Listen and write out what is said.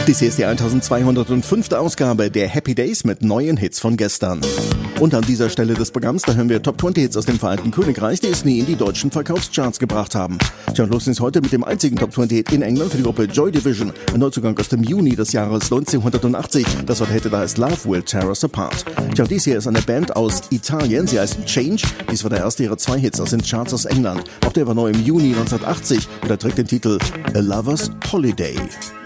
Dies hier ist die 1205. Ausgabe der Happy Days mit neuen Hits von gestern. Und an dieser Stelle des Programms, da hören wir Top 20 Hits aus dem Vereinigten Königreich, die es nie in die deutschen Verkaufscharts gebracht haben. Tja, und los ist heute mit dem einzigen Top 20 Hit in England für die Gruppe Joy Division. Ein Neuzugang aus dem Juni des Jahres 1980. Das Wort hätte da heißt Love Will Tear Us Apart. Tja, und dies hier ist eine Band aus Italien. Sie heißt Change. Dies war der erste ihrer 2 Hits aus den Charts aus England. Auch der war neu im Juni 1980 und er trägt den Titel A Lover's Holiday.